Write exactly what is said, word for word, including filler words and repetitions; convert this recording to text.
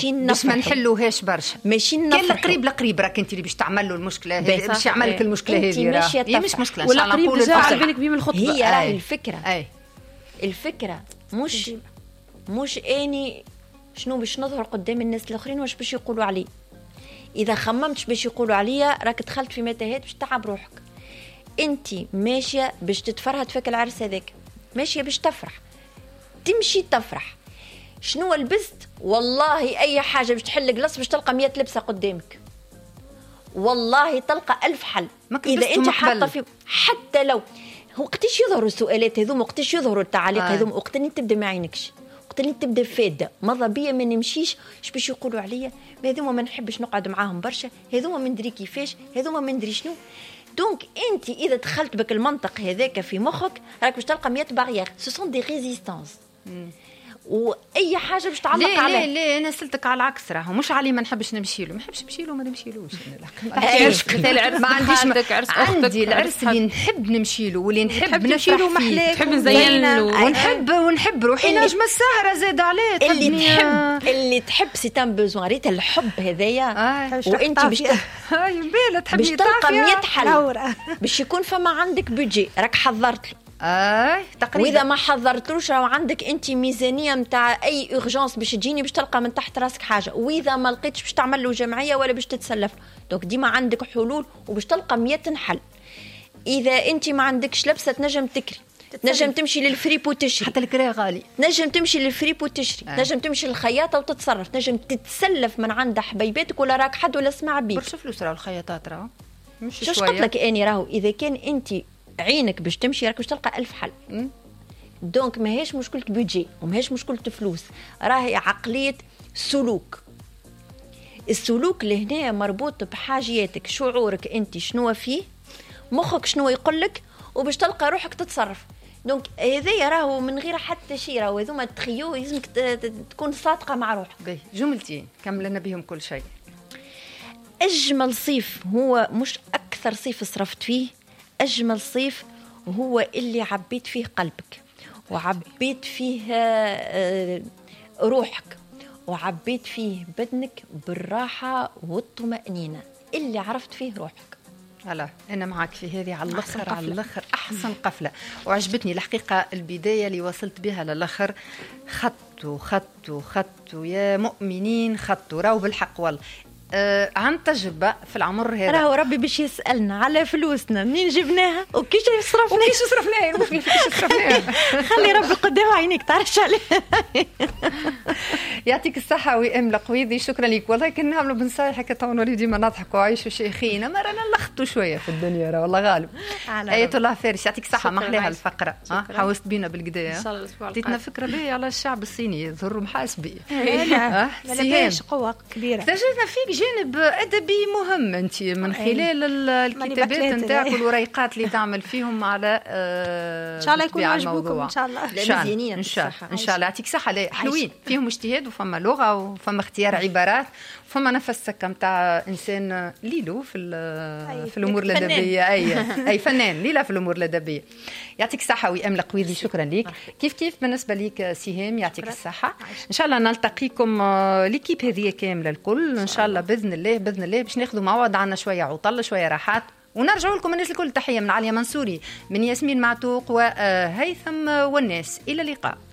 ماشي باش ما نحلوهاش برشا، ماشي كان القريب القريب راك انت اللي باش تعمل له المشكله هذه، باش يعمل لك المشكله هذه، هي مش مشكله ان شاء الله نقولوا ولا على بالك بهم الخطبه. هي راهي الفكره اي الفكره مش مش اني شنو باش نظهر قدام الناس الاخرين واش باش يقولوا علي. اذا خممتش باش يقولوا عليا راك دخلت في متاهات باش تعب روحك. انت ماشيه باش تتفرهد فيك العرس هذاك، ماشيه باش تفرح، تمشي تفرح. شنو لبست؟ والله اي حاجه باش تحل قلص باش تلقى مية لبسه قدامك، والله تلقى ألف حل. اذا انت حاطه في حتى لو وقتاش يظهروا السؤالات هذوما، وقتاش يظهروا التعاليق هذوما، وقت اللي تبدا ما عينكش، وقت اللي تبدا فاده ماذا بيا ما نمشيش، اش باش يقولوا عليا، هذوما ما نحبش نقعد معاهم برشا، هذوما ما ندري كيفاش، هذوما ما ندري شنو. دونك انت اذا دخلت بك المنطق هذاك في مخك راك باش تلقى مية بارير، سو سون دي ريزيستانس، واي حاجه باش تعلق عليه. عليه. لا لا انا سلتك على العكس، راهو مش علي ما نحبش نمشي له، ما نحبش نمشي له ما نمشيلوش. انا ما عنديش عرس عندي العرس اللي نحب نمشي له واللي نحب نمشي له محلاك، نحب نزين له ونحب ونحب روحي نجم السهره زاد عليه اللي تحب اللي تحب سي تان بوزوان ريت الحب هذايا. وانت باش هاي بالله تحبي باش تلقى مية حل باش يكون فما عندك بودجي راك حضرت له. اي تقريبا. واذا ما حضرتلوش راهو عندك انت ميزانيه نتاع اي اورجونس باش تجيني باش تلقى من تحت راسك حاجه، واذا ما لقيتش باش تعمل له جمعيه ولا باش تتسلف. دونك ديما عندك حلول وباش تلقى مية حل. اذا انت ما عندكش لبسه تنجم تكري، نجم تمشي للفريب وتشري، حتى الكرا غالي، نجم تمشي للفريب وتشري، آه. نجم تمشي للخياطه وتتصرف، نجم تتسلف من عند حبيباتك ولا راك حد ولا سمع بيك. برشا فلوس راهو الخياطات راهو مش شويه. شو قلت لك اني راهو اذا كان انت عينك باش تمشي راك باش تلقى ألف حل. م? دونك ماهيش مشكلة بودجي وماهيش مشكلة فلوس، راهي عقلية سلوك. السلوك لهنا مربوط بحاجياتك، شعورك انت شنو فيه، مخك شنو يقولك، وباش تلقى روحك تتصرف. دونك هذا راهو من غير حتى شيء، راهو هذوما تخيو لازمك تكون صادقة مع روحك. جملتين كملنا بهم كل شيء. أجمل صيف هو مش أكثر صيف صرفت فيه، أجمل صيف هو اللي عبيت فيه قلبك وعبيت فيه روحك وعبيت فيه بدنك بالراحة والطمأنينة، اللي عرفت فيه روحك. هلا أنا معك في هذه على الآخر على الآخر أحسن قفلة. وعجبتني الحقيقة البداية اللي وصلت بها للآخر، خطوا خطوا خطوا يا مؤمنين خطوا، راو بالحق والله. أه عن تجربة في العمر هذا، راهو ربي باش يسألنا على فلوسنا منين جبناها وكيش صرفناها وكيش صرفناها وكيش صرفناها. خلي ربي قدام عينيك تعرفش عليه. يعطيك الصحة ويأم القويضي، شكرا لك والله. كنا نعملوا بنصايحك تونولي ديما نضحكوا وعيشوا شيخين، ما رانا نلخطوا شوية في الدنيا راه والله غالب. آية الله فارس يعطيك الصحة، محلاها الفقرة حاوست بينا بالقداية إن شاء الله الأسبوع عطيتنا فكرة باهية على الشعب الصيني يظهروا محاسبي. لا لا قوة كبيرة. اكتشفنا فيك جانب أدبي مهم أنت من خلال الكتابات نتاعك والوريقات اللي تعمل فيهم على آه إن شاء الله يكون عجبكم إن شاء الله. مزيانين إن شاء الله إن شاء الله يعطيك صحة. حلوين فيهم اجتهاد وفما لغة وفما اختيار عبارات وفما نفس سكة متاع إنسان ليلو في في الأمور الأدبية. أي أي فنان ليلى في الأمور الأدبية. يعطيك الصحة ويأم القويضي، شكرا لك. كيف كيف بالنسبة لك سهام يعطيك الصحة. إن شاء الله نلتقيكم ليكيب هذه كاملة الكل إن شاء الله بإذن الله بإذن الله باش ناخذوا موعد عنا شوية عطل شوية راحات ونرجعوا لكم الناس الكل. تحية من عليا منصوري من ياسمين معتوق وهيثم والناس، إلى اللقاء.